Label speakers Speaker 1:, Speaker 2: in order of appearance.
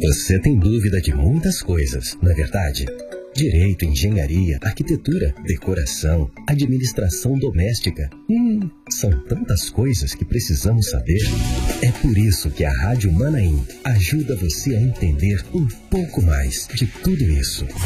Speaker 1: Você tem dúvida de muitas coisas, não é verdade? Direito, engenharia, arquitetura, decoração, administração doméstica. São tantas coisas que precisamos saber. É por isso que a Rádio Manaim ajuda você a entender um pouco mais de tudo isso.